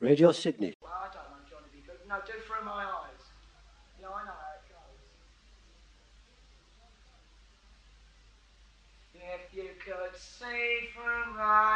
Radio Sydney. Well, I don't know, Johnny B. Good. No, do Through My Eyes. Yeah, I know how it goes. If you could see through my